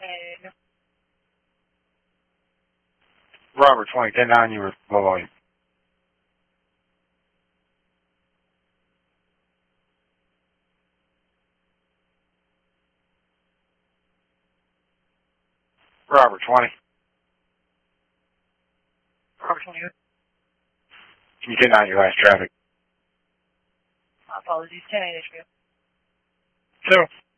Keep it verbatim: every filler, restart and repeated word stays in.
Robert twenty, ten nine, you were low volume. Robert twenty. Robert twenty. Can you ten nine, your last traffic? Apologies, ten eight H B O. Two.